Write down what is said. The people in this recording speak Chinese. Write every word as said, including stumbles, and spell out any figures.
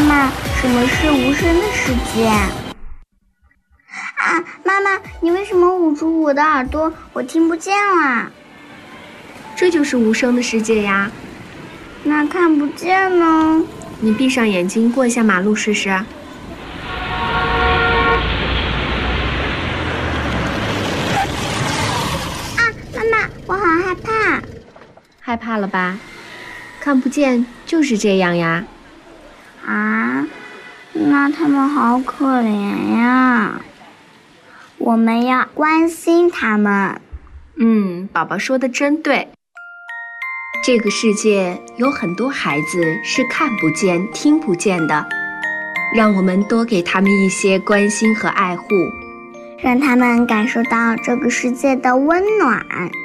妈，什么是无声的世界？啊，妈妈，你为什么捂住我的耳朵？我听不见啦。 这就是无声的世界呀。 那看不见呢？ 你闭上眼睛过一下马路试试。啊， 妈妈，我好害怕。 害怕了吧？看不见就是这样呀。 啊，那他们好可怜呀。我们要关心他们。 嗯，宝宝说的真对。这个世界有很多孩子是看不见、听不见的，让我们多给他们一些关心和爱护， 让他们感受到这个世界的温暖。